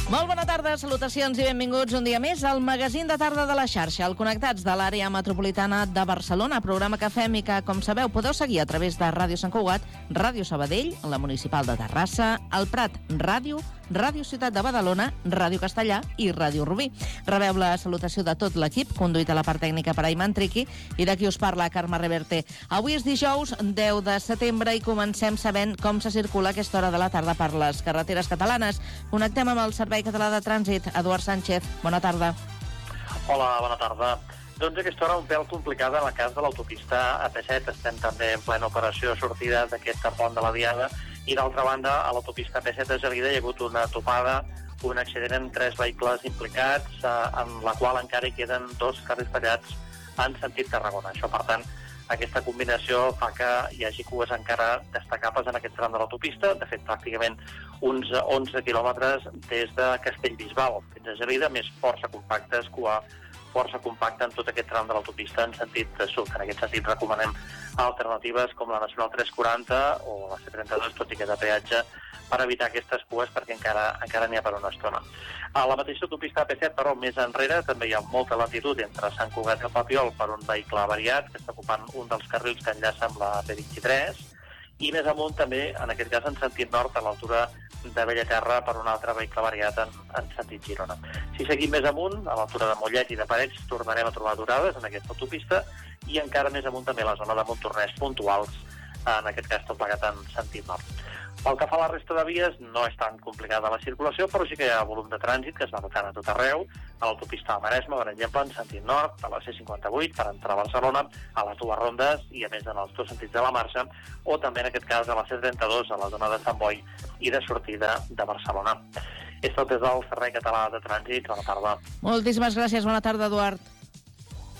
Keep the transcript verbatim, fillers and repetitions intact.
Molt bona tarda, salutacions i benvinguts un dia més al magazín de tarda de la xarxa, el Connectats de l'àrea metropolitana de Barcelona, programa que fem i que, com sabeu, podeu seguir a través de Ràdio Sant Cugat, Ràdio Sabadell, la Municipal de Terrassa, el Prat Ràdio, Ràdio Ciutat de Badalona, Ràdio Castellà i Ràdio Rubí. Rebeu la salutació de tot l'equip, conduït a la part tècnica per Ayman Triqui, i d'aquí us parla Carme Reverte. Avui és dijous, deu de setembre, i comencem sabent com se circula a aquesta hora de la tarda per les carreteres catalanes. Connectem amb el Servei Català de Trànsit. Eduard Sánchez, bona tarda. Hola, bona tarda. Doncs aquesta hora un pèl complicada en el cas de l'autopista A P set. Estem també en plena operació de sortida d'aquesta pont de la Diada, i d'altra banda, a l'autopista A P set de Gelida hi ha hagut una topada, un accident amb tres vehicles implicats, eh, en la qual encara hi queden dos carrils tallats en sentit Tarragona. Això, per tant, aquesta combinació fa que hi hagi cues encara destacables en aquest tram de l'autopista, de fet, pràcticament uns onze quilòmetres des de Castellbisbal fins a Gelida, més força compactes, cua força compacta en tot aquest tram de l'autopista en sentit sud. En aquest sentit recomanem alternatives com la Nacional tres quaranta o la C trenta-dos, tot i que de peatge, per evitar aquestes cues perquè encara encara n'hi ha per una estona. A la mateixa autopista A P set, però més enrere, també hi ha molta latitud entre Sant Cugat i el Papiol per un vehicle avariat que està ocupant un dels carrils que enllaça amb la P vint-i-tres, i més amunt també, en aquest cas en sentit nord, a l'altura de Bellaterra, per un altre vehicle variat en, en sentit Girona. Si seguim més amunt, a l'altura de Mollet i de Parets, tornarem a trobar aturades en aquesta autopista, i encara més amunt també a la zona de Montornès puntuals, en aquest cas tot plegat en sentit nord. Pel que fa a la resta de vies, no és tan complicada la circulació, però sí que hi ha volum de trànsit que es va notant a tot arreu, a l'autopista de Maresme, per exemple, en sentit nord, a la C cinquanta-vuit, per entrar a Barcelona, a les dues rondes, i a més en els dos sentits de la marxa, o també en aquest cas a la C trenta-dos, a la zona de Sant Boi i de sortida de Barcelona. És tot des del Servei Català de Trànsit. Bona tarda. Moltíssimes gràcies. Bona tarda, Eduard.